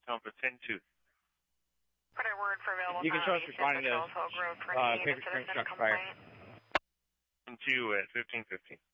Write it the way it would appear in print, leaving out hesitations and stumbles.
Compass 10-2. Put a word for available. You can show us responding to paper screen truck fire. 10-2 at 1515.